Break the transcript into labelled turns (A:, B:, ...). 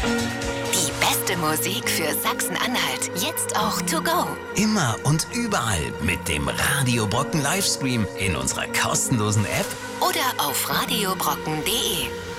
A: Die beste Musik für Sachsen-Anhalt, jetzt auch to go.
B: Immer und überall mit dem Radio Brocken Livestream in unserer kostenlosen App
A: Oder auf radiobrocken.de.